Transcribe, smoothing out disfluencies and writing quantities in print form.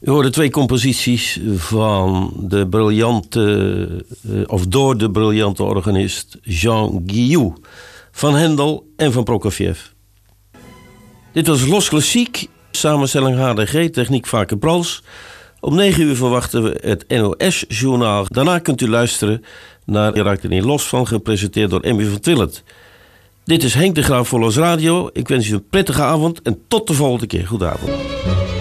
U hoorde twee composities van de briljante, door de briljante organist Jean Guillou. Van Hendel en van Prokofjev. Dit was Los Klassiek, samenstelling HDG, techniek Vaker Brals. Om 9 uur verwachten we het NOS-journaal. Daarna kunt u luisteren naar Je raakt er niet los van, gepresenteerd door Emmy van Twillet. Dit is Henk de Graaf voor Los Radio. Ik wens u een prettige avond en tot de volgende keer. Goedenavond.